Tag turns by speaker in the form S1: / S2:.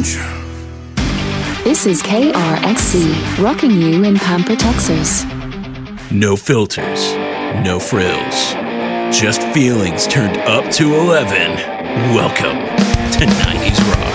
S1: change.
S2: This is KRXC, rocking you in Pampa, Texas.
S3: No filters, no frills, just feelings turned up to 11. Welcome to 90s Rock.